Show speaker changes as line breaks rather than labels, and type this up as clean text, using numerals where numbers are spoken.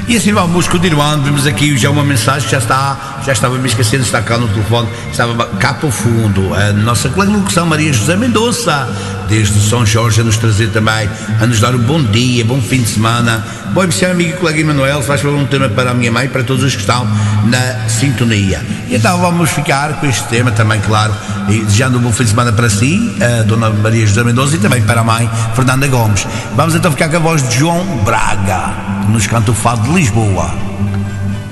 E assim vamos continuando. Vimos aqui já uma mensagem que já estava me esquecendo, está cá no telefone, estava cá para o fundo. A nossa colega de locução, Maria José Mendonça, desde São Jorge, a nos trazer também, a nos dar um bom dia, bom fim de semana. Bom, meu amigo e colega Emanuel, faz favor um tema para a minha mãe e para todos os que estão na sintonia. E então vamos ficar com este tema também, claro, e desejando um bom fim de semana para si, a dona Maria José Mendonça, e também para a mãe Fernanda Gomes. Vamos então ficar com a voz de João Braga, que nos canta o Fado de Lisboa.